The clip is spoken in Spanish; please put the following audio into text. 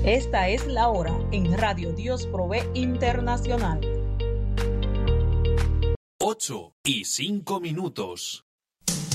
Esta es la hora en Radio Dios Provee Internacional. 8:05.